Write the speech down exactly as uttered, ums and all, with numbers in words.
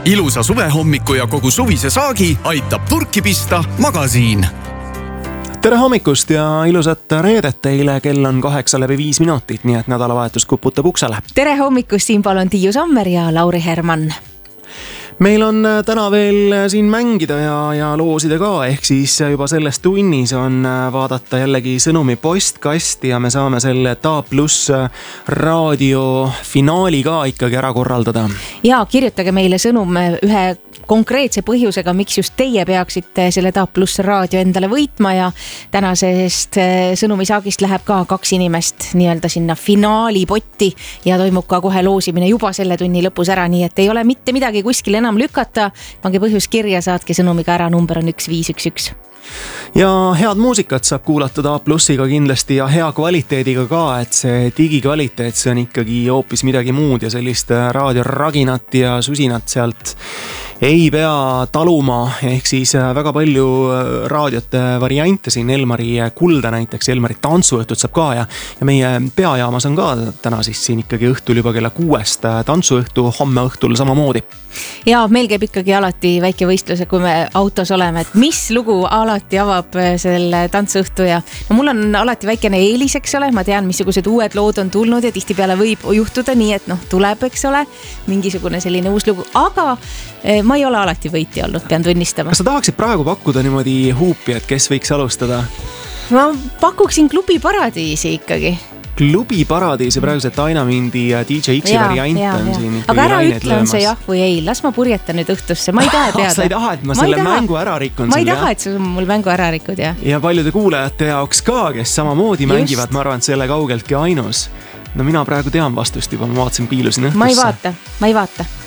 ilusa suvehommiku ja kogu suvise saagi aitab purki pista Magasiin. Tere hommikust ja ilusat reedet teile, kell on kaheksa läbi viis minutit, nii et nädalavahetus kuputab uksele. Tere hommikust, siin palun Tiiu Sommer ja Lauri Herman. Meil on täna veel siin mängida ja, ja loosida ka, ehk siis juba selles tunnis on vaadata jällegi sõnumi postkasti ja me saame selle Ta pluss raadio finaali ka ikkagi ära korraldada. Ja kirjutage meile sõnum ühe konkreetse põhjusega, miks just teie peaksite selle Ta pluss raadio endale võitma ja tänasest sõnumisaagist läheb ka kaks inimest nii-öelda sinna finaalipotti ja toimub ka kohe loosimine juba selle tunni lõpus ära, nii et ei ole mitte midagi kuskil enam lükata. Pange põhjus kirja, saatke sõnumiga ära, number on üks viis üks üks. Ja head muusikat saab kuulata Ta plussiga kindlasti ja hea kvaliteediga ka, et see digikvaliteet, see on ikkagi hoopis midagi muud ja sellist raadioraginat ja susinat sealt ei pea taluma, ehk siis väga palju raadiote variante siin, Elmari Kulda näiteks, Elmari tantsuõhtut saab ka ja, ja meie peajaamas on ka täna siis siin ikkagi õhtul juba kella kuuest tantsuõhtu, homme õhtul samamoodi. Ja meil käib ikkagi alati väike võistlus, kui me autos oleme, et mis lugu alati avab selle tantsuõhtu ja no mul on alati väikene eelis, eks ole, ma tean, missugused uued lood on tulnud ja tihtipeale võib juhtuda nii, et noh, tuleb, eks ole, mingisugune selline uus lugu, aga ma ei ole alati võiti olnud, pean tunnistama. Kas sa tahaksid praegu pakkuda niimoodi huupi, et kes võiks alustada? Ma pakuksin Klubi Paradiisi ikkagi. Klubi Paradiisi, praegu see Dynamindi ja D J X-i ja, variant ja, on ja. siin. Aga ära ütle, on see jah või ei. Las ma purjetan nüüd õhtusse. Ma ei taha teada. Sa ei taha, et ma, ma selle taha, mängu ära rikun. Ma ei taha, et sa mul mängu ära rikud, jah. Ja paljude kuulajate jaoks ka, kes samamoodi Just. mängivad, ma arvan, et selle kaugeltki ainus. No mina praegu tean vastust juba, ma vaatasin, piilusin õhtusse. Ma ei vaata, ma ei vaata.